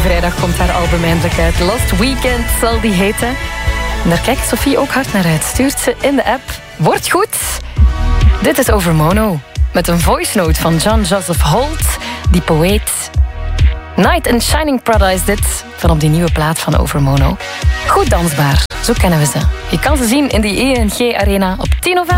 vrijdag komt haar album eindelijk uit. Lost Weekend zal die heten. En daar kijkt Sophie ook hard naar uit. Stuurt ze in de app. Wordt goed. Dit is Over Mono. Met een voice note van John Joseph Holt, die poëet. Night in Shining Paradise dit, van op die nieuwe plaat van Over Mono. Goed dansbaar, zo kennen we ze. Je kan ze zien in die ENG Arena op 10 november.